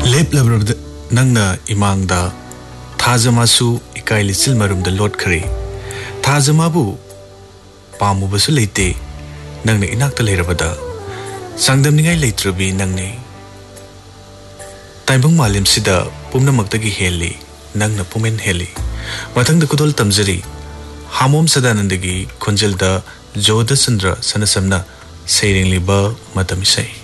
लेपलब्रबद नंगना इमांगदा थाजमासु इकाई लिसिल मरुमदा लोटखरे थाजमाबु पामुबसु लेते नंगने इनाक्ता लेरबदा सांगदमनिंगाई लेत्रबी नंगने ताइबंग मालेमसिदा पुमनमक्तगी heli नंगना पुमेन heli मथंगदा कुदोल तमजरी हामोम सदानंदगी खुंजलदा जोधचंद्र सनसमना सेरिंगलिबा मतमिसै।